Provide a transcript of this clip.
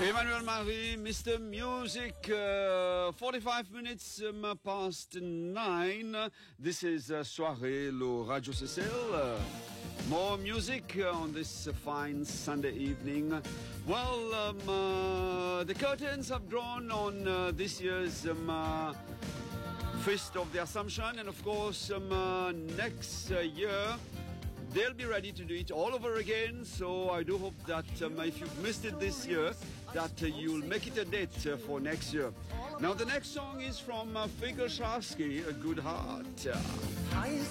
Emmanuel Marie, Mr. Music, 45 minutes past 9. This is Soirée, le Radio CCL. More music on this fine Sunday evening. Well, the curtains have drawn on this year's Feast of the Assumption, and of course next year they'll be ready to do it all over again. So I do hope that if you've missed it this year, that you'll make it a date for next year. Now the next song is from Figel Sharsky, A Good Heart. Heiß